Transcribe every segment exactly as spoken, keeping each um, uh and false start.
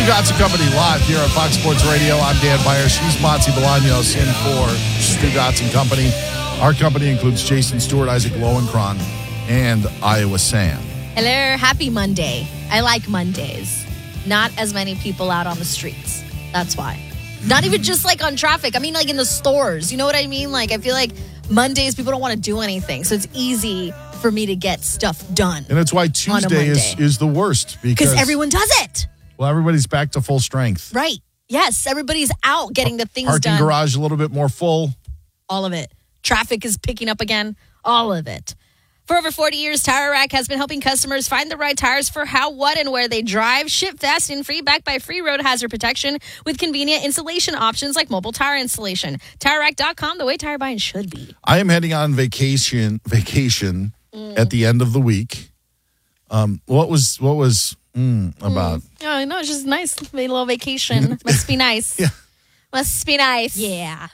Stugotz and Company live here on Fox Sports Radio. I'm Dan Beyer. She's Monty Bolaños in for Stugotz and Company. Our company includes Jason Stewart, Isaac Lowenkron, and Iowa Sam. Hello, happy Monday. I like Mondays. Not as many people out on the streets. That's why. Not even just like on traffic. I mean like in the stores. You know what I mean? Like I feel like Mondays people don't want to do anything. So it's easy for me to get stuff done. And it's why Tuesday is, is the worst. Because everyone does it. Well, everybody's back to full strength. Right. Yes, everybody's out getting the things Parking done. Parking garage a little bit more full. All of it. Traffic is picking up again. All of it. For over forty years, Tire Rack has been helping customers find the right tires for how, what, and where they drive. Ship fast and free, backed by free road hazard protection with convenient installation options like mobile tire installation. Tire Rack dot com, the way tire buying should be. I am heading on vacation vacation mm. at the end of the week. Um, what was what was mm, about? Mm. Oh, I know, it's just nice. Made a little vacation. Must be nice. Yeah. Must be nice. Yeah.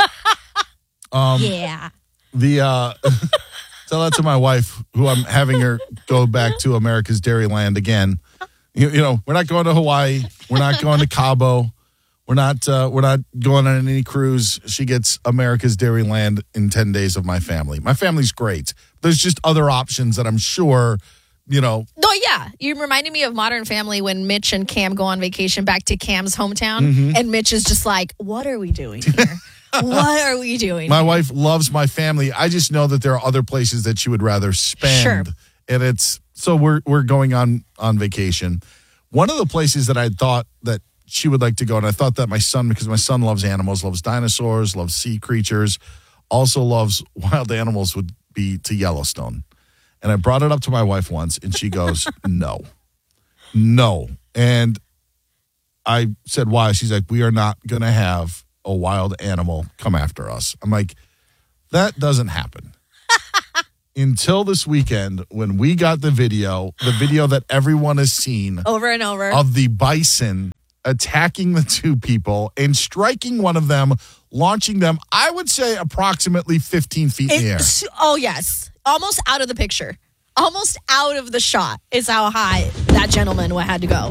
um, yeah. The uh tell that to my wife, who I'm having her go back to America's Dairyland again. You, you know, we're not going to Hawaii. We're not going to Cabo. We're not. Uh, we're not going on any cruise. She gets America's Dairyland in ten days of my family. My family's great. There's just other options that I'm sure, you know. Oh yeah, you reminded me of Modern Family when Mitch and Cam go on vacation back to Cam's hometown, mm-hmm. and Mitch is just like, "What are we doing here?" What are we doing? My wife loves my family. I just know that there are other places that she would rather spend. Sure. And it's so we're we're going on on vacation. One of the places that I thought that she would like to go, and I thought that my son, because my son loves animals, loves dinosaurs, loves sea creatures, also loves wild animals, would be to Yellowstone. And I brought it up to my wife once, and she goes, no. No. And I said, why? She's like, we are not going to have a wild animal come after us. I'm like, that doesn't happen. Until this weekend, when we got the video, the video that everyone has seen over and over of the bison attacking the two people and striking one of them, launching them, I would say approximately fifteen feet in the air. Oh, yes. Almost out of the picture. Almost out of the shot is how high that gentleman had to go.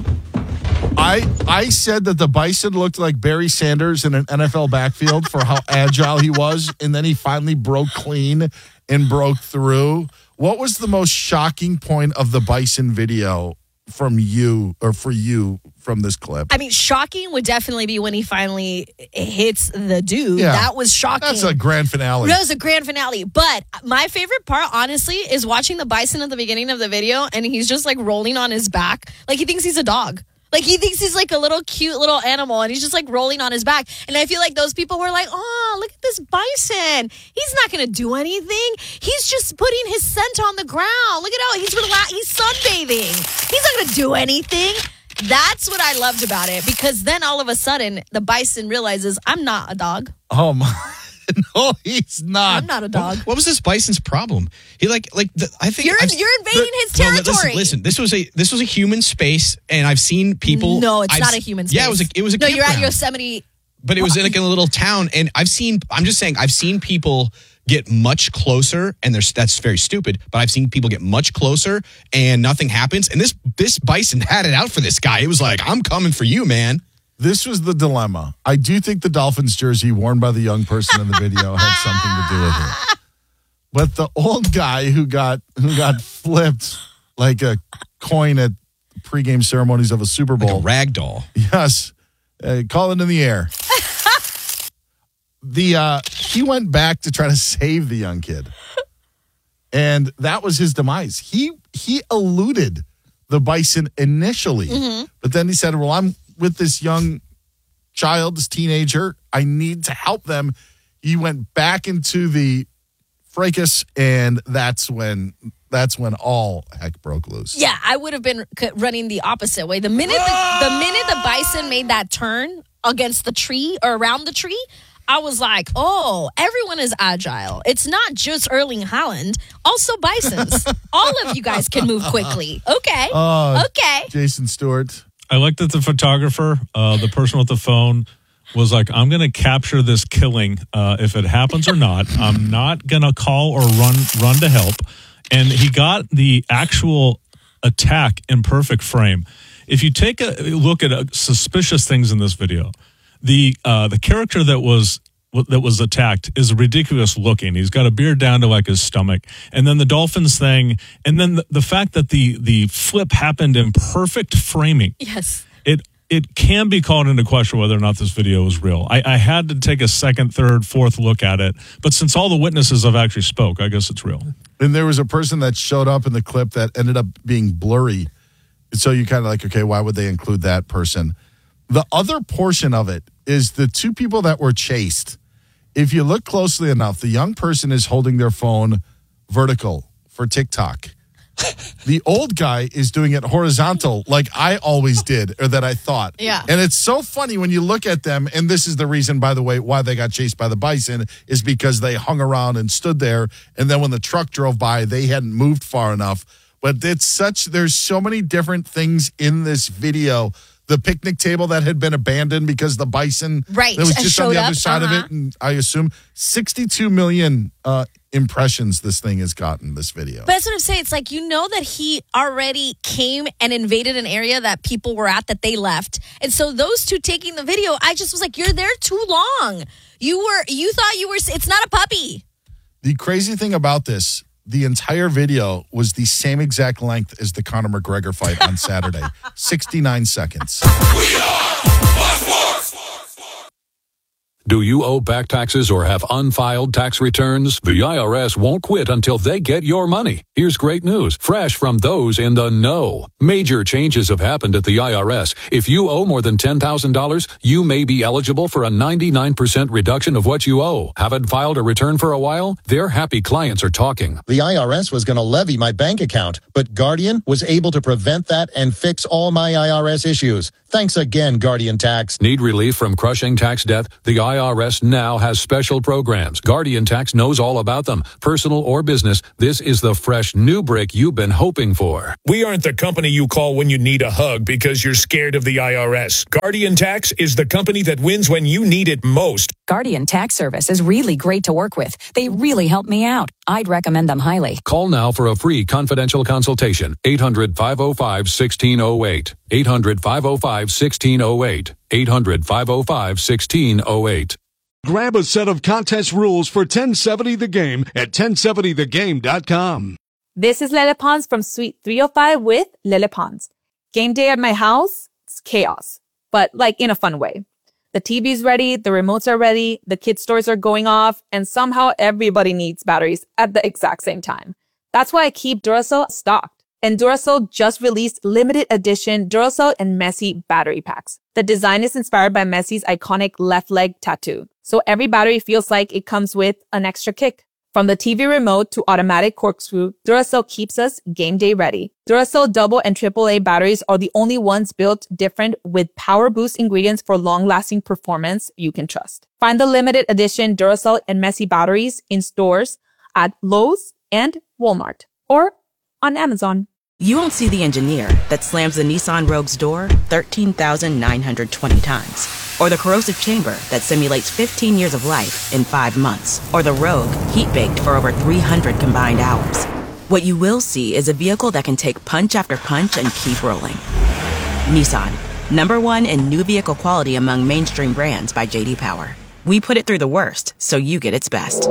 I I said that the bison looked like Barry Sanders in an N F L backfield for how agile he was, and then he finally broke clean and broke through. What was the most shocking point of the bison video from you, or for you, from this clip? I mean, shocking would definitely be when he finally hits the dude. Yeah, that was shocking. That's a grand finale. That was a grand finale. But my favorite part, honestly, is watching the bison at the beginning of the video, and he's just like rolling on his back. Like he thinks he's a dog. Like, he thinks he's like a little cute little animal, and he's just like rolling on his back. And I feel like those people were like, oh, look at this bison. He's not going to do anything. He's just putting his scent on the ground. Look at how he's rela- he's sunbathing. He's not going to do anything. That's what I loved about it, because then all of a sudden, the bison realizes, I'm not a dog. Oh, my. No, he's not. I'm not a dog. What, what was this bison's problem? He like like the, I think you're I've, you're invading his territory. No, listen, listen, this was a this was a human space, and I've seen people. No, it's I've, not a human space. Yeah, it was a it was a no. You're at campground. Yosemite, but it was in like in a little town, and I've seen. I'm just saying, I've seen people get much closer, and there's that's very stupid. But I've seen people get much closer, and nothing happens. And this this bison had it out for this guy. It was like, I'm coming for you, man. This was the dilemma. I do think the Dolphins jersey worn by the young person in the video had something to do with it. But the old guy who got who got flipped like a coin at pregame ceremonies of a Super Bowl. Like a rag doll. Yes. Uh, call it in the air. the uh, he went back to try to save the young kid. And that was his demise. He he eluded the bison initially. Mm-hmm. But then he said, well, I'm with this young child, this teenager. I need to help them. He went back into the fracas, and that's when that's when all heck broke loose. Yeah, I would have been running the opposite way. The minute the, the minute the bison made that turn against the tree or around the tree, I was like, oh, everyone is agile. It's not just Erling Haaland, also bisons. All of you guys can move quickly. Okay. Uh, okay. Jason Stewart. I like that the photographer, uh, the person with the phone, was like, I'm going to capture this killing uh, if it happens or not. I'm not going to call or run run to help. And he got the actual attack in perfect frame. If you take a look at uh, suspicious things in this video, the uh, the character that was that was attacked is ridiculous looking. He's got a beard down to like his stomach. And then the dolphins thing, and then the, the fact that the the flip happened in perfect framing. Yes. It it can be called into question whether or not this video is real. I, I had to take a second, third, fourth look at it. But since all the witnesses have actually spoke, I guess it's real. And there was a person that showed up in the clip that ended up being blurry. So you kind of like, okay, why would they include that person? The other portion of it is the two people that were chased. If you look closely enough, the young person is holding their phone vertical for TikTok. The old guy is doing it horizontal like I always did, or that I thought. Yeah. And it's so funny when you look at them, and this is the reason, by the way, why they got chased by the bison, is because they hung around and stood there, and then when the truck drove by, they hadn't moved far enough. But it's such, there's so many different things in this video. The picnic table that had been abandoned because the bison right. that was just on the other up, side uh-huh. of it. And I assume sixty-two million uh, impressions this thing has gotten, this video. But that's what I'm saying. It's like, you know that he already came and invaded an area that people were at that they left. And so those two taking the video, I just was like, you're there too long. You were, you thought you were, it's not a puppy. The crazy thing about this, the entire video was the same exact length as the Conor McGregor fight on Saturday. sixty-nine seconds. We are Fox Sports. Do you owe back taxes or have unfiled tax returns? The I R S won't quit until they get your money. Here's great news, fresh from those in the know. Major changes have happened at the I R S. If you owe more than ten thousand dollars, you may be eligible for a ninety-nine percent reduction of what you owe. Haven't filed a return for a while? Their happy clients are talking. The I R S was going to levy my bank account, but Guardian was able to prevent that and fix all my I R S issues. Thanks again, Guardian Tax. Need relief from crushing tax debt? The I R S now has special programs. Guardian Tax knows all about them. Personal or business, this is the fresh new break you've been hoping for. We aren't the company you call when you need a hug because you're scared of the I R S. Guardian Tax is the company that wins when you need it most. Guardian Tax Service is really great to work with. They really help me out. I'd recommend them highly. Call now for a free confidential consultation. eight hundred, five oh five, one six oh eight. eight hundred, five oh five, one six oh eight. eight hundred, five oh five, one six oh eight. Grab a set of contest rules for ten seventy The Game at ten seventy the game dot com. This is Lele Pons from Suite three oh five with Lele Pons. Game day at my house, it's chaos, but like in a fun way. The T V's ready, the remotes are ready, the kids' toys are going off, and somehow everybody needs batteries at the exact same time. That's why I keep Duracell stocked. And Duracell just released limited edition Duracell and Messi battery packs. The design is inspired by Messi's iconic left leg tattoo. So every battery feels like it comes with an extra kick. From the T V remote to automatic corkscrew, Duracell keeps us game day ready. Duracell double and triple A batteries are the only ones built different with power boost ingredients for long-lasting performance you can trust. Find the limited edition Duracell and Messi batteries in stores at Lowe's and Walmart or on Amazon. You won't see the engineer that slams the Nissan Rogue's door thirteen thousand nine hundred twenty times. Or the corrosive chamber that simulates fifteen years of life in five months. Or the Rogue heat-baked for over three hundred combined hours. What you will see is a vehicle that can take punch after punch and keep rolling. Nissan, number one in new vehicle quality among mainstream brands by J D Power. We put it through the worst, so you get its best.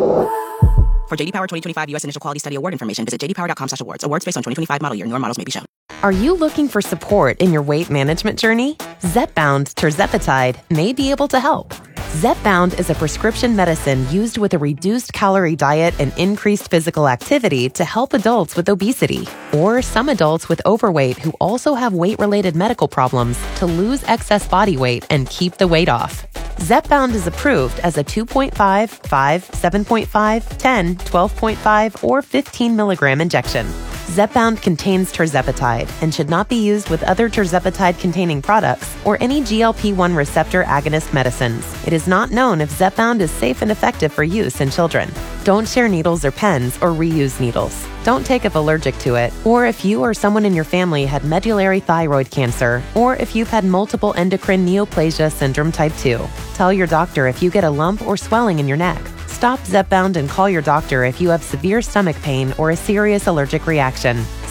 For J D Power twenty twenty-five U S Initial Quality Study Award information, visit j d power dot com slash awards. Awards based on twenty twenty-five model year. Newer models may be shown. Are you looking for support in your weight management journey? Zepbound Tirzepatide may be able to help. Zepbound is a prescription medicine used with a reduced calorie diet and increased physical activity to help adults with obesity or some adults with overweight who also have weight-related medical problems to lose excess body weight and keep the weight off. Zepbound is approved as a two point five, five, seven point five, ten, twelve point five, or fifteen milligram injection. Zepbound contains tirzepatide and should not be used with other tirzepatide-containing products or any G L P one receptor agonist medicines. It is not known if Zepbound is safe and effective for use in children. Don't share needles or pens or reuse needles. Don't take if allergic to it, or if you or someone in your family had medullary thyroid cancer, or if you've had multiple endocrine neoplasia syndrome type two. Tell your doctor if you get a lump or swelling in your neck. Stop Zepbound and call your doctor if you have severe stomach pain or a serious allergic reaction.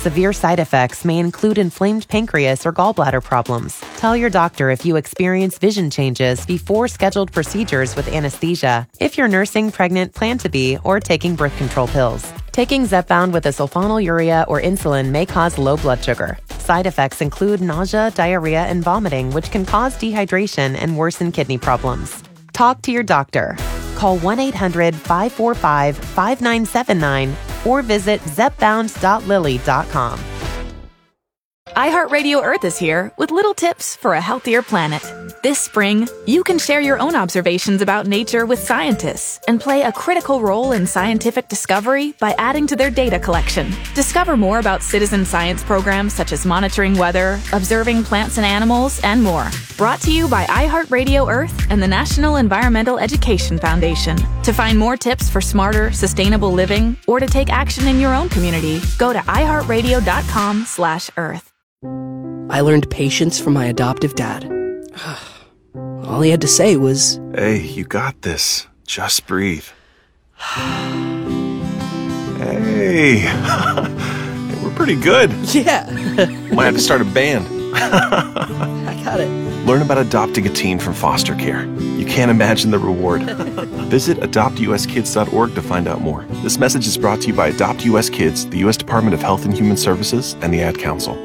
severe side effects may include inflamed pancreas or gallbladder problems. Tell your doctor if you experience vision changes before scheduled procedures with anesthesia, if you're nursing, pregnant, plan to be, or taking birth control pills. Taking Zepbound with a sulfonylurea or insulin may cause low blood sugar. Side effects include nausea, diarrhea, and vomiting, which can cause dehydration and worsen kidney problems. Talk to your doctor. Call one eight hundred five four five five nine seven nine or visit zepbound dot lilly dot com. iHeartRadio Earth is here with little tips for a healthier planet. This spring, you can share your own observations about nature with scientists and play a critical role in scientific discovery by adding to their data collection. Discover more about citizen science programs such as monitoring weather, observing plants and animals, and more. Brought to you by iHeartRadio Earth and the National Environmental Education Foundation. To find more tips for smarter, sustainable living or to take action in your own community, go to iHeartRadio.com slash Earth. I learned patience from my adoptive dad. All he had to say was, "Hey, you got this. Just breathe." Hey, we're pretty good. Yeah. Might have to start a band. I got it. Learn about adopting a teen from foster care. You can't imagine the reward. Visit adopt u s kids dot org to find out more. This message is brought to you by Adopt U S Kids, the U S Department of Health and Human Services, and the Ad Council.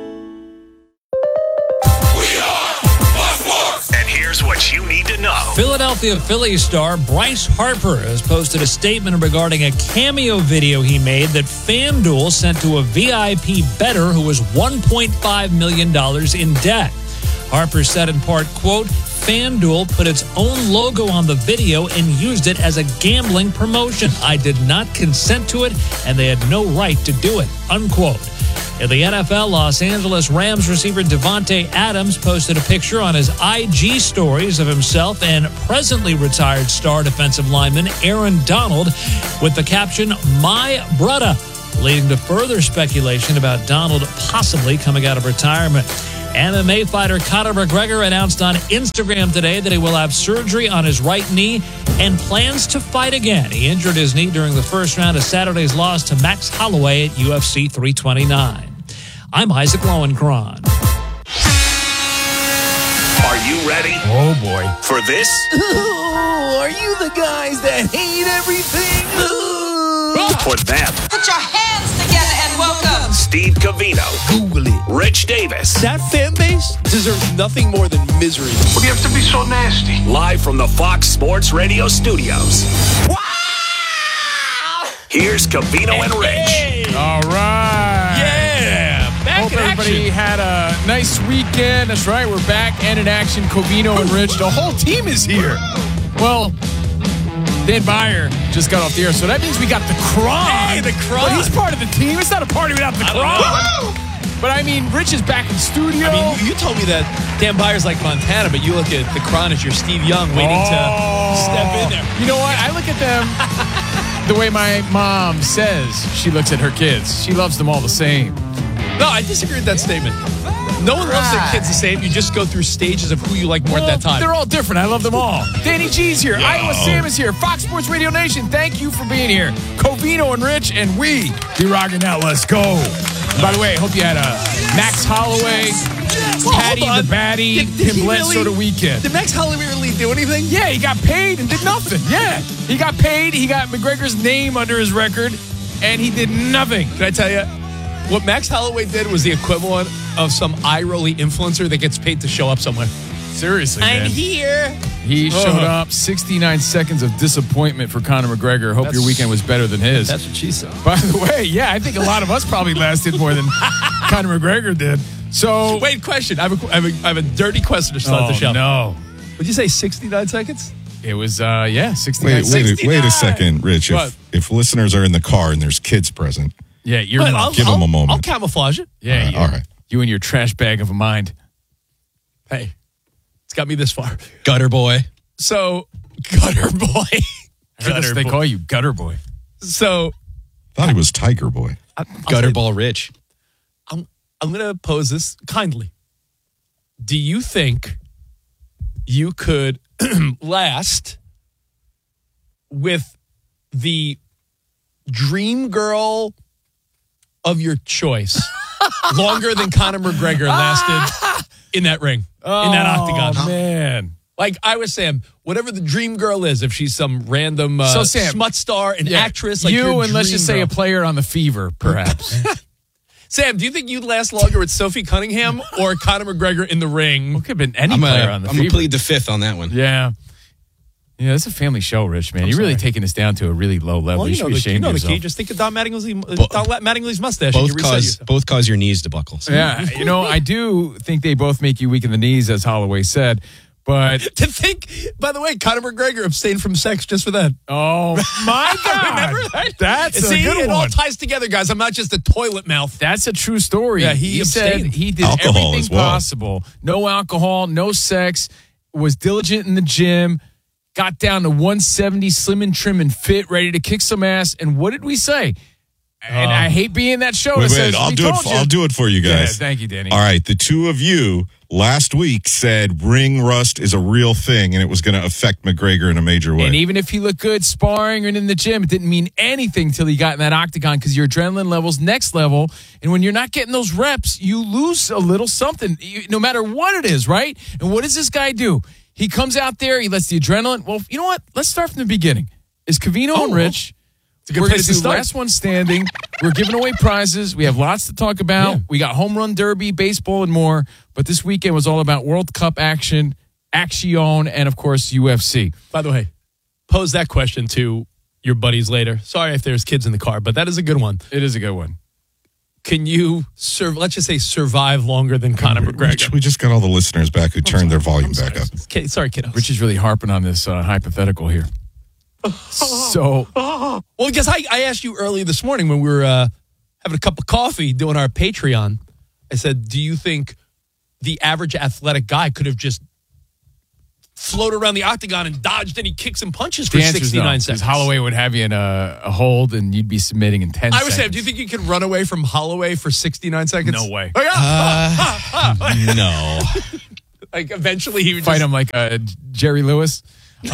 Here's what you need to know. Philadelphia Phillies star Bryce Harper has posted a statement regarding a cameo video he made that FanDuel sent to a V I P bettor who was one point five million dollars in debt. Harper said in part, quote, FanDuel put its own logo on the video and used it as a gambling promotion. I did not consent to it, and they had no right to do it, unquote. In the N F L, Los Angeles Rams receiver Devontae Adams posted a picture on his I G stories of himself and presently retired star defensive lineman Aaron Donald with the caption, "My brother," leading to further speculation about Donald possibly coming out of retirement. M M A fighter Conor McGregor announced on Instagram today that he will have surgery on his right knee and plans to fight again. He injured his knee during the first round of Saturday's loss to Max Holloway at U F C three twenty-nine. I'm Isaac Lowenkron. Are you ready? Oh, boy. For this? Ooh, are you the guys that hate everything? Ooh. For them? Put your hands together and welcome Steve Covino. Google it. Rich Davis. That fan base deserves nothing more than misery. What do you have to be so nasty? Live from the Fox Sports Radio studios. Wow! Here's Covino and Rich. Hey. All right. Yeah. Back Hope in everybody action. had a nice weekend. That's right. We're back and in action. Covino and Rich. The whole team is here. Well, Dan Byer just got off the air, so that means we got the Kron. Hey, the Kron. But he's part of the team. It's not a party without the Kron. But I mean, Rich is back in studio. I mean, you told me that Dan Byer's like Montana, but you look at the Kron as your Steve Young waiting oh. to step in there. You know what? I look at them the way my mom says she looks at her kids. She loves them all the same. No, I disagree with that statement. No one loves their kids the same. You just go through stages of who you like more well, at that time. They're all different. I love them all. Danny G's here. Yo. Iowa Sam is here. Fox Sports Radio Nation, thank you for being here. Covino and Rich, and we be rocking out. Let's go. And by the way, I hope you had a Max Holloway, well, Patty the Batty, did, did Tim Bledsoe really, the weekend. Did Max Holloway really do anything? Yeah, he got paid and did nothing. Yeah, he got paid. He got McGregor's name under his record, and he did nothing. Can I tell you? What Max Holloway did was the equivalent of some eye-rolly influencer that gets paid to show up somewhere. Seriously, I'm man. here. He showed up. sixty-nine seconds of disappointment for Conor McGregor. Hope That's, your weekend was better than his. That's what she said. By the way, yeah, I think a lot of us probably lasted more than Conor McGregor did. So, wait, question. I have a, I have a, I have a dirty question to start oh, the show. no. Would you say sixty-nine seconds? It was, uh, yeah, sixty-nine wait, wait, seconds. wait a second, Rich. What? If, if listeners are in the car and there's kids present, yeah, you're But not. I'll, give I'll, them a moment. I'll camouflage it. Yeah, uh, you, all right. You and your trash bag of a mind. Hey, it's got me this far. Gutter boy. So, gutter boy. Gutter they boy. call you Gutter Boy. So, thought he was Tiger Boy. I, Gutter ball Rich. I'm, I'm going to pose this kindly. Do you think you could last with the dream girl of your choice longer than Conor McGregor lasted in that ring, oh, in that octagon. Oh, man. Like I was saying, whatever the dream girl is, if she's some random uh, So, Sam, smut star, an Yeah, actress, like you your and let's just dream say a girl. player on the Fever, perhaps. Sam, do you think you'd last longer with Sophie Cunningham or Conor McGregor in the ring? Could have been any I'm player gonna, on the I'm gonna Fever. plead the fifth on that one. Yeah. Yeah, it's a family show, Rich, man. I'm You're really sorry. taking us down to a really low level. Well, you you should know, be the, ashamed you know of the yourself. key. Just think of Don Mattingly's, uh, Don Mattingly's mustache. and Both you reset cause yourself. both cause your knees to buckle. So. Yeah, you know, I do think they both make you weak in the knees, as Holloway said. But To think, by the way, Conor McGregor abstained from sex just for that. oh my God, Remember that? That's See, a good it one. all ties together, guys. I'm not just a toilet mouth. That's a true story. Yeah, he said abstained. he did Alcohol everything as well. possible. No alcohol, no sex, was diligent in the gym, got down to one seventy, slim and trim and fit, ready to kick some ass. And what did we say? And Oh. I hate being that show. Wait, that wait, says, I'll "We do it. told For, you." I'll do it for you Yeah, guys. thank you, Danny. All right, the two of you last week said ring rust is a real thing, and it was going to affect McGregor in a major way. And even if he looked good sparring and in the gym, it didn't mean anything till he got in that octagon because your adrenaline level's next level. And when you're not getting those reps, you lose a little something, you- no matter what it is, right? And what does this guy do? He comes out there, he lets the adrenaline. Well, you know what? Let's start from the beginning. Is Covino and Rich? It's a good We're going place to to do start. last one standing. We're giving away prizes. We have lots to talk about. Yeah. We got home run derby, baseball, and more. But this weekend was all about World Cup action, Action, and of course U F C. By the way, pose that question to your buddies later. Sorry if there's kids in the car, but that is a good one. It is a good one. Can you serve? Let's just say survive longer than Conor Rich, McGregor. we just got all the listeners back who turned their volume back up. Okay, sorry, kiddos. Rich is really harping on this uh, hypothetical here. So, well, because I, I asked you earlier this morning when we were uh, having a cup of coffee doing our Patreon, I said, do you think the average athletic guy could have just floated around the octagon and dodged any kicks and punches for the answer is no, sixty-nine 'cause seconds? Holloway would have you in a, a hold, and you'd be submitting in ten I was seconds. saying, do you think you could run away from Holloway for sixty-nine seconds? No way. Oh, yeah. Ah, ah, ah. No. Like, eventually he would Fight just... him like uh, Jerry Lewis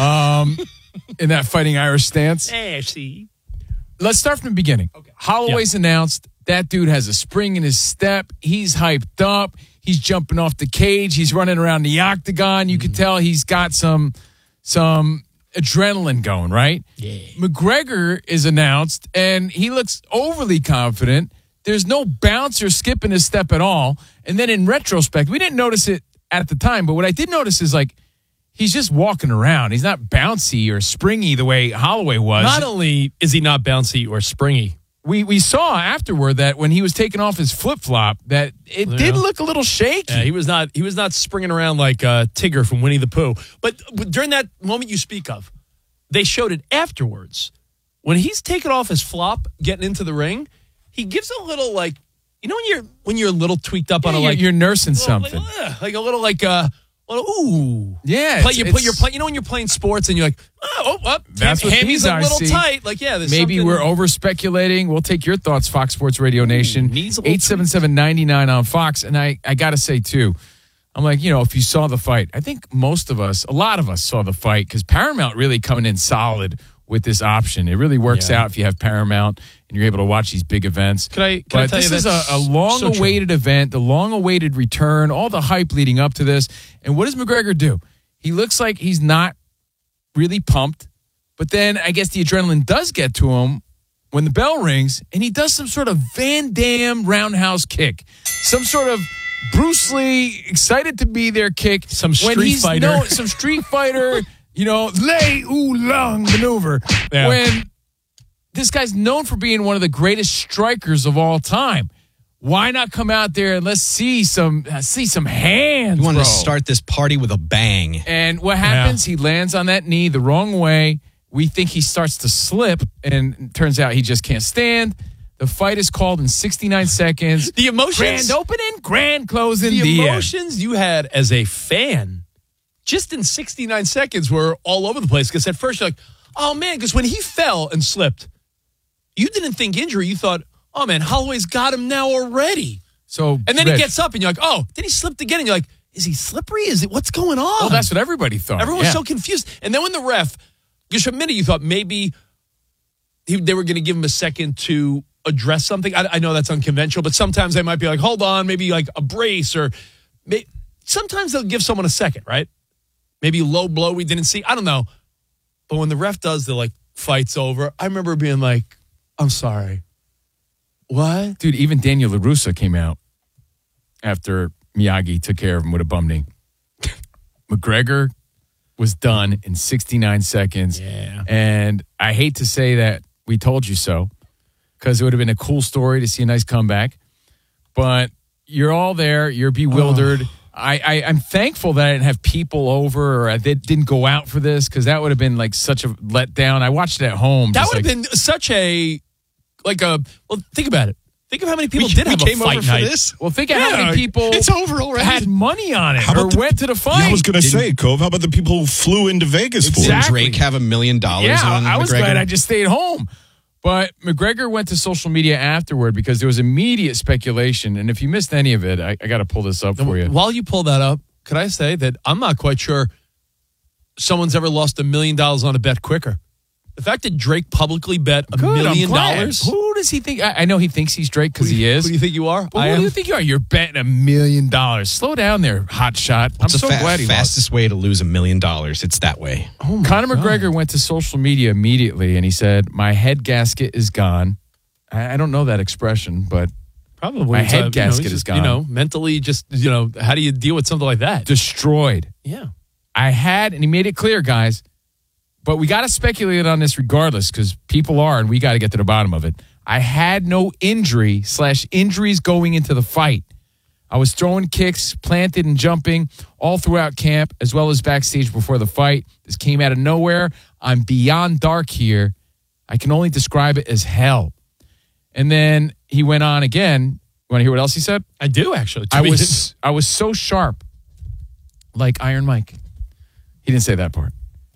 um, in that fighting Irish stance. Eh, see. Let's start from the beginning. Okay. Holloway's announced that dude has a spring in his step. He's hyped up. He's jumping off the cage. He's running around the octagon. You can tell he's got some some adrenaline going, right? Yeah. McGregor is announced, and he looks overly confident. There's no bounce or skip in his step at all. And then in retrospect, we didn't notice it at the time, but what I did notice is like he's just walking around. He's not bouncy or springy the way Holloway was. Not only is he not bouncy or springy, We we saw afterward that when he was taking off his flip flop, that it Yeah. did look a little shaky. yeah, he was not he was not springing around like uh, Tigger from Winnie the Pooh. But during that moment you speak of, they showed it afterwards. When he's taking off his flop, getting into the ring, he gives a little like, you know when you're when you're a little tweaked up Yeah, on a you're- like you're nursing little, something. like, uh, like a little like uh, little ooh Yeah, Play, it's- you it's- put your play. You know when you're playing sports and you're like, oh, oh, oh That's what Hammy's these a are, little see. tight. Like yeah, there's Maybe something- we're over speculating. We'll take your thoughts, Fox Sports Radio Nation. needs a little eight seven seven, nine nine on Fox. And I, I got to say, too, I'm like, you know, if you saw the fight, I think most of us, a lot of us saw the fight because Paramount really coming in solid with this option. It really works Yeah. out if you have Paramount and you're able to watch these big events. Can I- can but I tell this you is a, that's a so long-awaited event, the long-awaited return, all the hype leading up to this. And what does McGregor do? He looks like he's not really pumped, but then I guess the adrenaline does get to him when the bell rings, and he does some sort of Van Damme roundhouse kick, some sort of Bruce Lee excited to be there kick, Some when Street he's Fighter. no- some Street Fighter, you know, lay oolong maneuver. Yeah. When this guy's known for being one of the greatest strikers of all time. Why not come out there and let's see some uh, see some hands? You wanted bro. to start this party with a bang. And what happens? He lands on that knee the wrong way. We think he starts to slip, and it turns out he just can't stand. The fight is called in sixty-nine seconds. The emotions, Grand opening, grand closing. the, The, end. emotions you had as a fan, just in sixty-nine seconds, were all over the place. Because at first you're like, oh man, because when he fell and slipped, you didn't think injury. You thought, oh man, Holloway's got him now already. So And then Rich, he gets up and you're like, oh, then he slipped again. And you're like, is he slippery? Is it, what's going on? Well, that's what everybody thought. Everyone was Yeah. so confused. And then when the ref, just for a minute, you thought maybe he, they were going to give him a second to address something. I, I know that's unconventional, but sometimes they might be like, hold on, maybe like a brace or may, sometimes they'll give someone a second, right? Maybe low blow we didn't see. I don't know. But when the ref does the like fight's over, I remember being like, I'm sorry. What? Dude, even Daniel LaRussa came out after Miyagi took care of him with a bum knee. McGregor was done in sixty-nine seconds. Yeah. And I hate to say that we told you so, because it would have been a cool story to see a nice comeback. But you're all there. You're bewildered. Oh. I, I, I'm thankful that I didn't have people over or I did, didn't go out for this, because that would have been like such a letdown. I watched it at home. That would like, have been such a, like a, well, think about it. Think of how many people we, did we have came a fight over night. For this? Well, think of yeah, how many people it's over already. had money on it how or the, went to the fight. Yeah, I was going to say, Cove, how about the people who flew into Vegas exactly. for it? Did Drake have a million dollars yeah, on I was McGregor? glad I just stayed home. But McGregor went to social media afterward because there was immediate speculation. And if you missed any of it, I, I got to pull this up for you. While you pull that up, could I say that I'm not quite sure someone's ever lost a million dollars on a bet quicker? The fact that Drake publicly bet a Good, million dollars. Who does he think? I, I know he thinks he's Drake because he is. Who do you think you are? But I who am. do you think you are? You're betting a million dollars. Slow down there, hot shot. What's I'm so the fa- glad he fastest lost. way to lose a million dollars? It's that way. Oh Conor God. McGregor went to social media immediately and he said, "My head gasket is gone." I, I don't know that expression, but probably my head uh, gasket you know, is just, gone. You know, mentally, just you know, how do you deal with something like that? Destroyed. Yeah, I had, and he made it clear, guys. But we got to speculate on this regardless, because people are, and we got to get to the bottom of it. I had no injury slash injuries going into the fight. I was throwing kicks, planted and jumping all throughout camp, as well as backstage before the fight. This came out of nowhere. I'm beyond dark here. I can only describe it as hell. And then he went on again. You want to hear what else he said? I do, actually. I was, I was so sharp, like Iron Mike. He didn't say that part.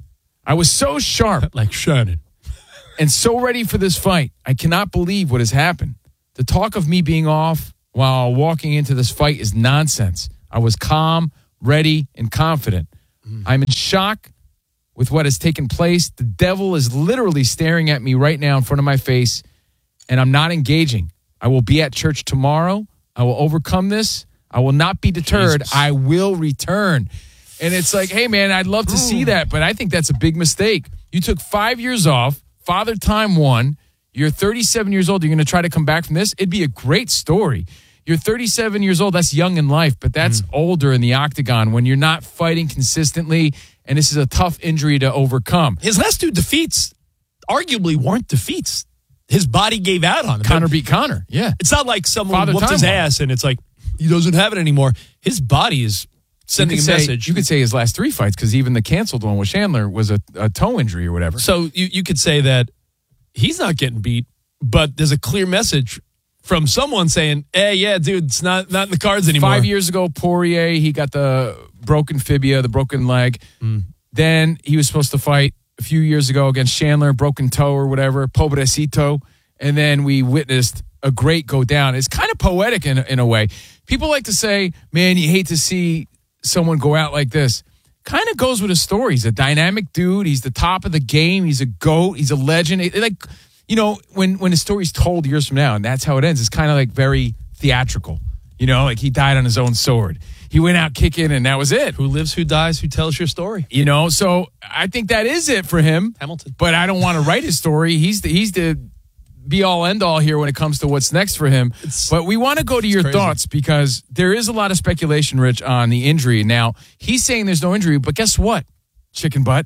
I was so sharp, like Shannon, and so ready for this fight. I cannot believe what has happened. The talk of me being off while walking into this fight is nonsense. I was calm, ready, and confident. Mm. I'm in shock with what has taken place. The devil is literally staring at me right now in front of my face, and I'm not engaging. I will be at church tomorrow. I will overcome this. I will not be deterred. Jesus. I will return. And it's like, hey, man, I'd love to see that, but I think that's a big mistake. You took five years off. Father Time won. You're thirty-seven years old. You're going to try to come back from this? It'd be a great story. You're thirty-seven years old. That's young in life, but that's mm. older in the octagon when you're not fighting consistently, and this is a tough injury to overcome. His last two defeats arguably weren't defeats. His body gave out on him. Conor beat Conor, yeah. It's not like someone Father whooped Time his won. ass, and it's like he doesn't have it anymore. His body is sending a say, message. You could say his last three fights, because even the canceled one with Chandler was a, a toe injury or whatever. So you, you could say that he's not getting beat, but there's a clear message from someone saying, hey, yeah, dude, it's not, not in the cards anymore. Five years ago, Poirier, he got the broken fibia, the broken leg. Mm. Then he was supposed to fight a few years ago against Chandler, broken toe or whatever, pobrecito. And then we witnessed a great go down. It's kind of poetic in, in a way. People like to say, man, you hate to see someone go out like this. Kind of goes with his story. He's a dynamic dude. He's the top of the game. He's a GOAT. He's a legend. It, like, you know, when, when the story's told years from now and that's how it ends, it's kind of like very theatrical. You know, like he died on his own sword. He went out kicking and that was it. Who lives, who dies, who tells your story? You know, so I think that is it for him. Hamilton. But I don't want to write his story. He's the, he's the be all end all here when it comes to what's next for him. It's, but we want to go to your crazy. thoughts, because there is a lot of speculation, Rich, on the injury. Now, he's saying there's no injury, but guess what, chicken butt?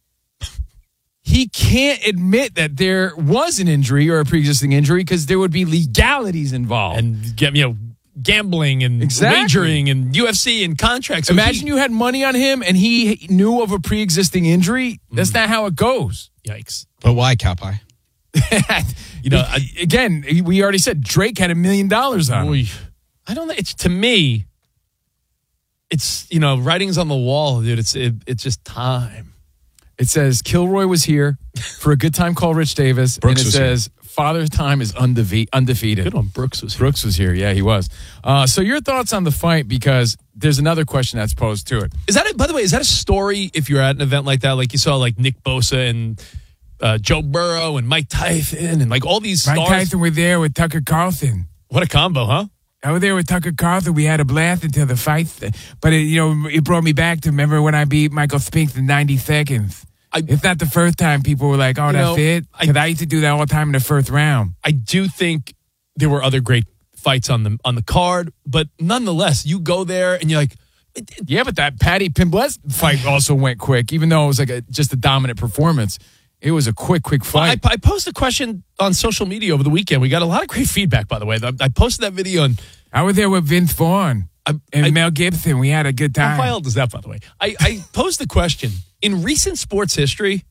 He can't admit that there was an injury or a pre-existing injury, because there would be legalities involved. And, you know, gambling and exactly. wagering and U F C and contracts. So Imagine he, you had money on him and he knew of a pre-existing injury. That's mm. not how it goes. Yikes. But why, Cowpie? You know, again, we already said Drake had a million dollars on him. I don't know. It's to me, it's, you know, writing's on the wall, dude. It's it, it's just time. It says Kilroy was here for a good time called Rich Davis. Brooks and it was says here. Father Time is undefe- undefeated. Good one. Brooks was here. Brooks was here. Yeah, he was. Uh, so your thoughts on the fight, because there's another question that's posed to it. Is that, a, by the way, is that a story if you're at an event like that? Like you saw like Nick Bosa and uh, Joe Burrow and Mike Tyson and like all these Mike stars. Tyson were there with Tucker Carlson. What a combo, huh? I was there with Tucker Carlson. We had a blast until the fight. But, it, you know, it brought me back to remember when I beat Michael Spinks in ninety seconds. I, it's not the first time people were like, oh, that's know, it. Because I, I used to do that all the time in the first round. I do think there were other great fights on the on the card. But nonetheless, you go there and you're like, it, it, yeah, but that Patty Pimblett fight also went quick, even though it was like a, just a dominant performance. It was a quick, quick fight. Well, I, I posted a question on social media over the weekend. We got a lot of great feedback, by the way. I, I posted that video. And I was there with Vince Vaughn I, and I, Mel Gibson. We had a good time. How wild is that, by the way? I, I posed the question. In recent sports history,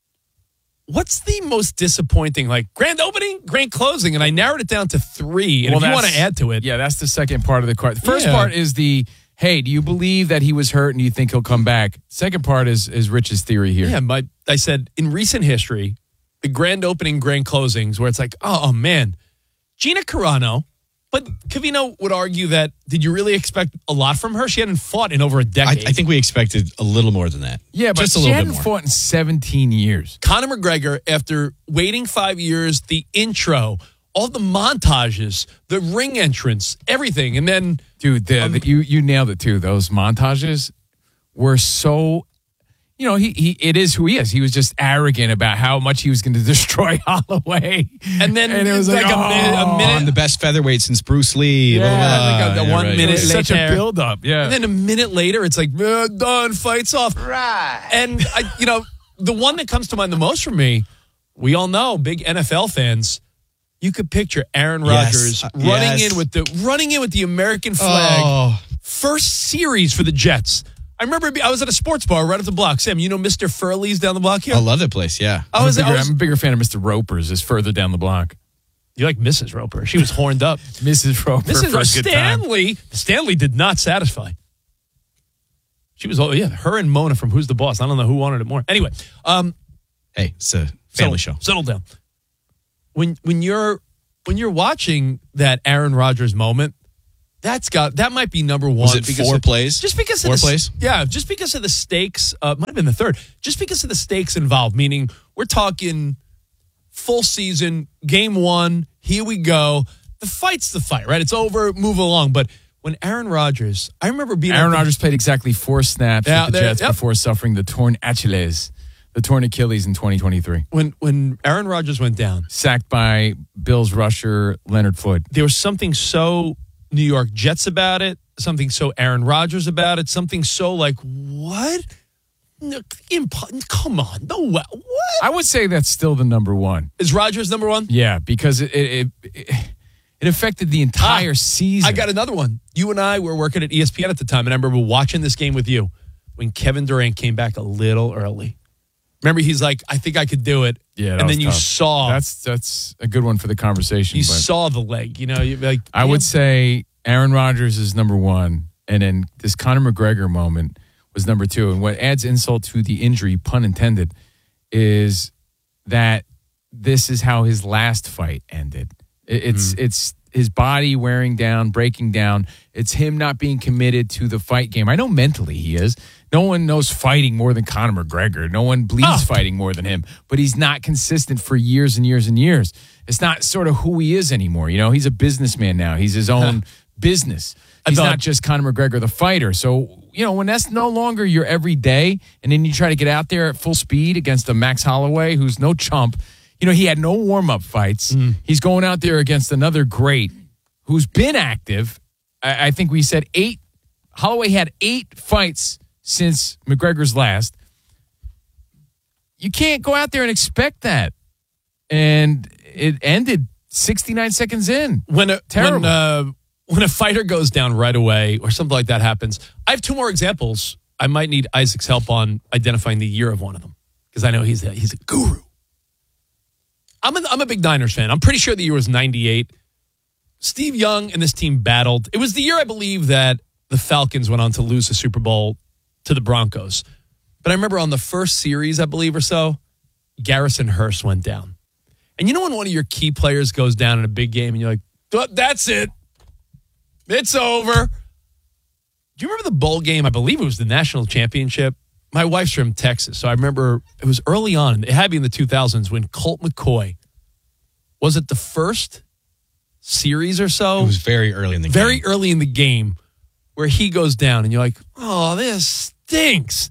what's the most disappointing, like, grand opening, grand closing? And I narrowed it down to three. And well, if you want to add to it. Yeah, that's the second part of the question. The first yeah. part is the... Hey, do you believe that he was hurt and do you think he'll come back? Second part is is Rich's theory here. Yeah, but I said in recent history, the grand opening, grand closings, where it's like, oh, oh man, Gina Carano. But Covino would argue that, did you really expect a lot from her? She hadn't fought in over a decade. I, I think we expected a little more than that. Yeah, but Just a she little hadn't bit more. fought in seventeen years. Conor McGregor, after waiting five years, the intro, all the montages, the ring entrance, everything. And then... Dude, the, um, the, you you nailed it, too. Those montages were so... You know, he, he it is who he is. He was just arrogant about how much he was going to destroy Holloway. And then and it was like, like oh, a, minute, a minute. On the best featherweight since Bruce Lee. Yeah, blah, blah, like a, a yeah, one right, minute right. later. Such a build-up, yeah. And then a minute later, it's like, uh, done, fights off. Right. And, I, you know, the one that comes to mind the most for me, we all know, big N F L fans, you could picture Aaron Rodgers Yes. running Yes. in with the running in with the American flag. Oh. First series for the Jets. I remember I was at a sports bar right up the block. Sam, you know Mister Furley's down the block here? I love that place, yeah. I was, I'm, a bigger, I was, I'm a bigger fan of Mister Roper's. Is further down the block. You like Missus Roper. She was horned up. Missus Roper Missus for a good time. Stanley. Stanley did not satisfy. She was, oh, yeah, her and Mona from Who's the Boss. I don't know who wanted it more. Anyway. Um, hey, it's a family settle, show. Settle down. When when you're when you're watching that Aaron Rodgers moment, that's got that might be number one. Was it because four of, plays? Just because four of the, plays? Yeah, just because of the stakes. Uh, might have been the third. Just because of the stakes involved. Meaning, we're talking full season, game one. Here we go. The fight's the fight, right? It's over. Move along. But when Aaron Rodgers, I remember being Aaron Rodgers played exactly four snaps Yeah, with the there- Jets yep. before suffering the torn Achilles, the torn Achilles in twenty twenty-three. when when Aaron Rodgers went down. Sacked by Bills rusher Leonard Floyd. There was something so New York Jets about it, something so Aaron Rodgers about it, something so like, what? No, imp- come on. No way. What? I would say that's still the number one. Is Rodgers number one? Yeah, because it it, it, it affected the entire Ah, season. I got another one. You and I were working at E S P N at the time, and I remember watching this game with you when Kevin Durant came back a little early. Remember, he's like, I think I could do it. Yeah, that and was then you tough. saw. That's that's a good one for the conversation. You but saw the leg. You know, you like. I would say Aaron Rodgers is number one, and then this Conor McGregor moment was number two. And what adds insult to the injury, pun intended, is that this is how his last fight ended. It- It's Mm. it's his body wearing down, breaking down. It's him not being committed to the fight game. I know mentally he is. No one knows fighting more than Conor McGregor. No one bleeds Oh. fighting more than him. But he's not consistent for years and years and years. It's not sort of who he is anymore. You know, he's a businessman now. He's his own business. He's thought- not just Conor McGregor, the fighter. So, you know, when that's no longer your everyday, and then you try to get out there at full speed against a Max Holloway, who's no chump. You know, he had no warm-up fights. Mm. He's going out there against another great who's been active. I, I think we said eight. Holloway had eight fights since McGregor's last. You can't go out there and expect that. And it ended sixty-nine seconds in. when a Terrible. when uh, when a fighter goes down right away or something like that happens. I have two more examples. I might need Isaac's help on identifying the year of one of them because I know he's a, he's a guru. I'm a, I'm a big Niners fan. I'm pretty sure the year was ninety-eight. Steve Young and this team battled. It was the year, I believe, that the Falcons went on to lose the Super Bowl to the Broncos. But I remember on the first series, I believe, or so, Garrison Hurst went down. And you know when one of your key players goes down in a big game and you're like, "Oh, that's it. It's over." Do you remember the bowl game? I believe it was the national championship my wife's from Texas, so I remember it was early on. It had to be in the two thousands when Colt McCoy, was it the first series or so? It was very early in the very game. Very early in the game where he goes down and you're like, oh, this stinks.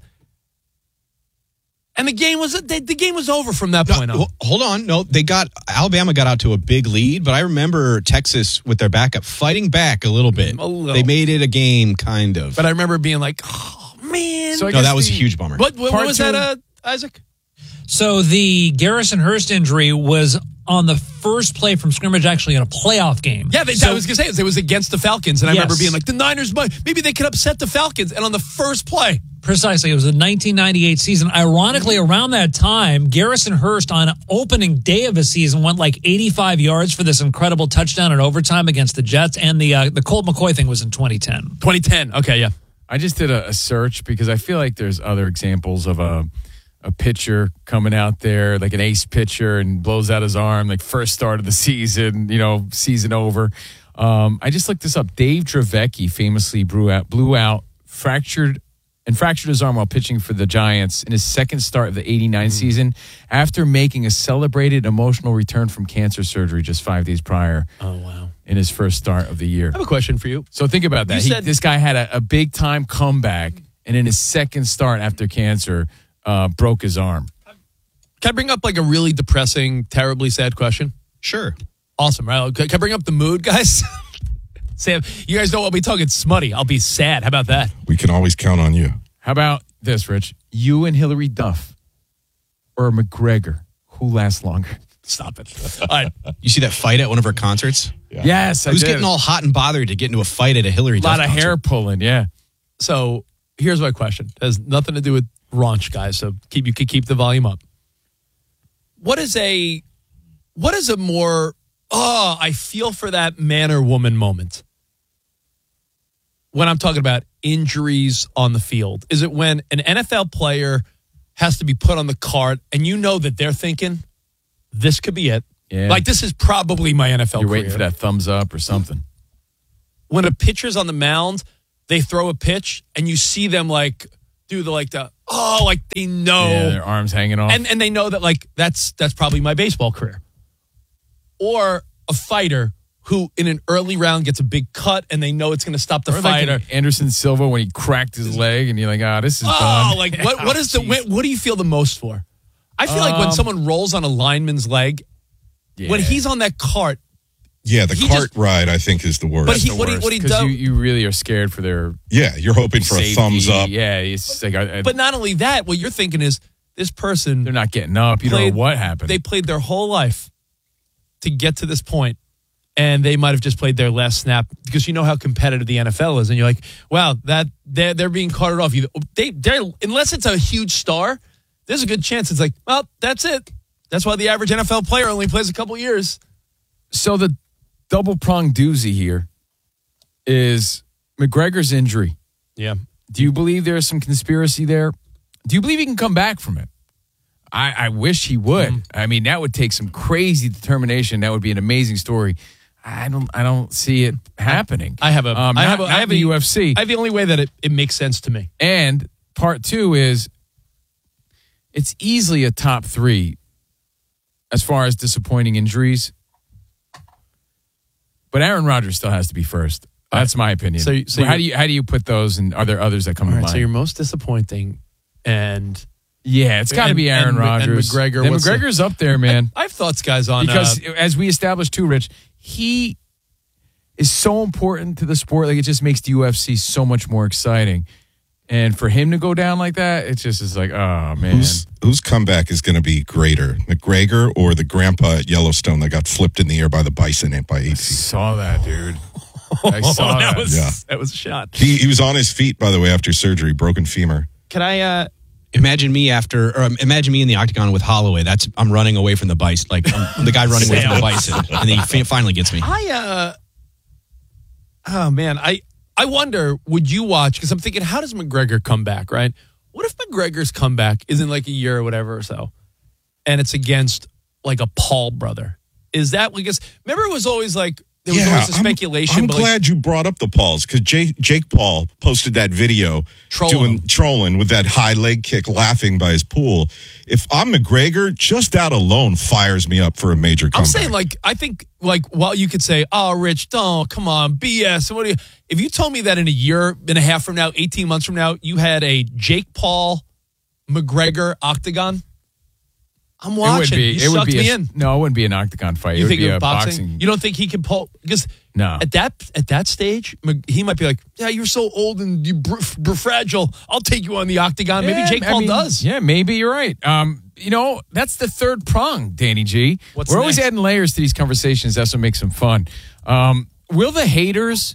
And the game was the, the game was over from that point on. Well, hold on. No, they got Alabama got out to a big lead, but I remember Texas with their backup fighting back a little bit. A little. They made it a game, kind of. But I remember being like, oh, man. So no, that was the, a huge bummer. What, what, what was two, that, uh, Isaac? So the Garrison Hurst injury was on the first play from scrimmage, actually in a playoff game. Yeah, they, so, I was going to say it, it was against the Falcons, and I yes. remember being like, the Niners, maybe they could upset the Falcons, and on the first play. Precisely. It was the nineteen ninety-eight season. Ironically, around that time, Garrison Hurst on opening day of his season went like eighty-five yards for this incredible touchdown in overtime against the Jets, and the uh, the Colt McCoy thing was in twenty ten. twenty ten, okay, yeah. I just did a, a search because I feel like there's other examples of a a pitcher coming out there, like an ace pitcher, and blows out his arm, like first start of the season, you know, season over. Um, I just looked this up. Dave Dravecki famously blew out, blew out, fractured and fractured his arm while pitching for the Giants in his second start of the eighty-nine mm. season after making a celebrated emotional return from cancer surgery just five days prior. Oh, wow. In his first start of the year. I have a question for you. So think about that. He, said- this guy had a, a big-time comeback, and in his second start after cancer, uh, broke his arm. Can I bring up like a really depressing, terribly sad question? Sure. Awesome, right? Can I bring up the mood, guys? Sam, you guys don't want me talking smutty. I'll be sad. How about that? We can always count on you. How about this, Rich? You and Hillary Duff or McGregor? Who lasts longer? Stop it. All right. You see that fight at one of her concerts? Yeah. Yes, I Who's did. getting all hot and bothered to get into a fight at a Hillary Duff A lot of concert? hair pulling, yeah. So here's my question. It has nothing to do with raunch, guys, so keep you can keep the volume up. What is a what is a more oh, I feel for that man or woman moment when I'm talking about injuries on the field? Is it when an N F L player has to be put on the cart and you know that they're thinking, this could be it? Yeah. Like, this is probably my N F L You're career. waiting for that thumbs up or something. When a pitcher's on the mound, they throw a pitch and you see them like do the like the oh, like they know. Yeah, their arms hanging off. And and they know that like that's that's probably my baseball career. Or a fighter who in an early round gets a big cut and they know it's going to stop the Or like fighter. Anderson Silva when he cracked his leg and you're like, ah, oh, this is oh, done. like what what is the what, what do you feel the most for? I feel like when Um, someone rolls on a lineman's leg, when Yeah. he's on that cart, Yeah, the He cart just- ride, I think, is the worst. But he- the what he- worst, what he 'cause does- you, you really are scared for their yeah, you're hoping for safety. a thumbs up. Yeah, it's just like I, I, but not only that, what you're thinking is this person they're not getting up. You played- don't know what happened. They played their whole life to get to this point, and they might have just played their last snap because you know how competitive the N F L is, and you're like, wow, that they're they're being carted off. You they they're unless it's a huge star, there's a good chance it's like, well, that's it. That's why the average N F L player only plays a couple years. So the double pronged doozy here is McGregor's injury. Yeah. Do you believe there's some conspiracy there? Do you believe he can come back from it? I, I wish he would. Mm. I mean, that would take some crazy determination. That would be an amazing story. I don't. I don't see it happening. I have a. Um, I not- have a. not I have the a U F C. I have the only way that it, it makes sense to me. And part two is it's easily a top three as far as disappointing injuries. But Aaron Rodgers still has to be first. That's my opinion. So- so how you're- do you how do you put those? And are there others that come All to right, mind? so your most disappointing, and yeah, it's got to and- be Aaron and- Rodgers. and McGregor. And what's the- McGregor's up there, man. I have thoughts, guys, on Because uh, as we established too, Rich, he is so important to the sport. Like, it just makes the U F C so much more exciting. And for him to go down like that, it just is like, oh man. Whose, whose comeback is going to be greater, McGregor or the grandpa at Yellowstone that got flipped in the air by the bison by eight feet? Saw that, dude. I saw that that. was Yeah. that was a shot. He, he was on his feet, by the way, after surgery, broken femur. Can I uh, imagine me after, or um, imagine me in the octagon with Holloway? That's I'm running away from the bison, like I'm the guy running away from the bison, and then he fi- finally gets me. I uh, oh man, I I wonder, would you watch? Because I'm thinking, how does McGregor come back? Right? What if McGregor's comeback isn't like a year or whatever or so, and it's against like a Paul brother? Is that because remember it was always like there was always a speculation. I'm, I'm but like, glad you brought up the Pauls because Jake, Jake Paul posted that video Trolling doing him. trolling with that high leg kick, laughing by his pool. If I'm McGregor, just that alone fires me up for a major comeback. I'm saying, like, I think, like, while you could say, "Oh, Rich, don't come on, B S." What do you? If you told me that in a year and a half from now, eighteen months from now, you had a Jake Paul McGregor octagon, I'm watching. It would be. You it would sucked be me a, in. No, it wouldn't be an octagon fight. You it think would be of a boxing? boxing. You don't think he can pull? Because No. at that at that stage, Mc- he might be like, "Yeah, you're so old and you br- br- fragile. I'll take you on the octagon." Maybe Yeah, Jake I Paul mean, does. Yeah, maybe you're right. Um, you know, that's the third prong, Danny G. What's We're always next? adding layers to these conversations. That's what makes them fun. Um, will the haters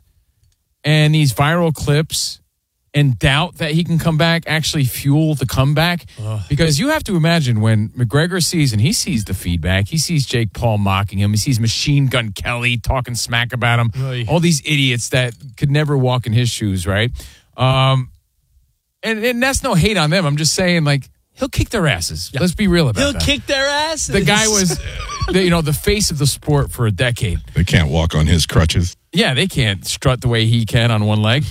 and these viral clips and doubt that he can come back actually fuel the comeback? Because you have to imagine when McGregor sees, and he sees the feedback, he sees Jake Paul mocking him, he sees Machine Gun Kelly talking smack about him, Oy. all these idiots that could never walk in his shoes, right? Um, and, and that's no hate on them. I'm just saying, like, he'll kick their asses. Let's be real about He'll that. kick their asses. The guy was, uh, the, you know, the face of the sport for a decade. They can't walk on his crutches. Yeah, they can't strut the way he can on one leg.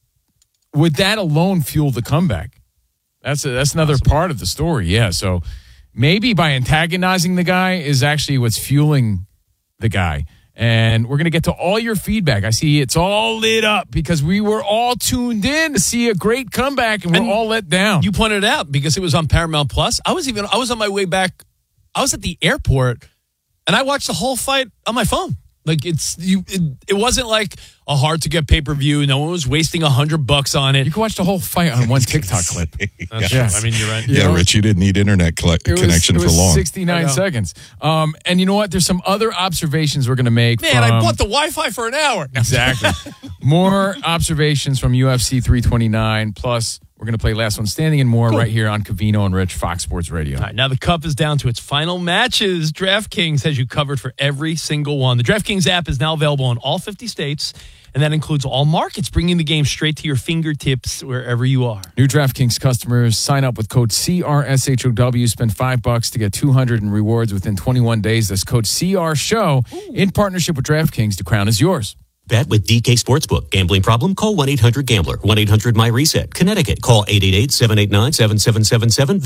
Would that alone fuel the comeback? That's a, that's another part of the story. Yeah, so maybe by antagonizing the guy is actually what's fueling the guy. And we're going to get to all your feedback. I see it's all lit up because we were all tuned in to see a great comeback, and we're And all let down. You pointed it out because it was on Paramount Plus. I was even I was on my way back. I was at the airport, and I watched the whole fight on my phone. Like it's you. It, it wasn't like a hard to get pay per view. No one was wasting a hundred bucks on it. You can watch the whole fight on one TikTok clip. That's Yeah. true. I mean, you're right. Yeah, know? Rich, you didn't need internet cl- It was- connection it for was long. I sixty-nine know. seconds. Um, and you know what? There's some other observations we're going to make. Man, I from- bought the Wi-Fi for an hour. Exactly. More observations from U F C three twenty-nine. Plus, we're going to play Last One Standing and more right here on Covino and Rich, Fox Sports Radio. All right, now the cup is down to its final matches. DraftKings has you covered for every single one. The DraftKings app is now available in all fifty states, and that includes all markets, bringing the game straight to your fingertips wherever you are. New DraftKings customers sign up with code C R S H O W. Spend five bucks to get two hundred in rewards within twenty-one days. That's code C R Show in partnership with DraftKings. The crown is yours. Bet with D K Sportsbook. Gambling problem? Call one eight hundred gambler. one eight hundred my reset. Connecticut. Call eight eight eight, seven eight nine, seven seven seven seven.